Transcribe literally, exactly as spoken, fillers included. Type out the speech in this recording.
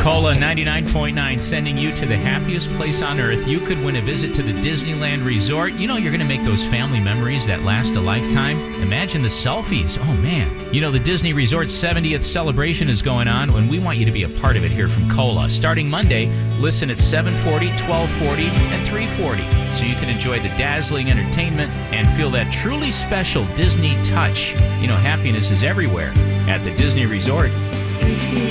Cola ninety-nine point nine sending you to the happiest place on earth. You could win a visit to the Disneyland Resort. You know you're going to make those family memories that last a lifetime. Imagine the selfies. Oh, man. You know, the Disney Resort's seventieth celebration is going on, and we want you to be a part of it here from Cola. Starting Monday, listen at seven forty, twelve forty, and three forty, so you can enjoy the dazzling entertainment and feel that truly special Disney touch. You know, happiness is everywhere at the Disney Resort.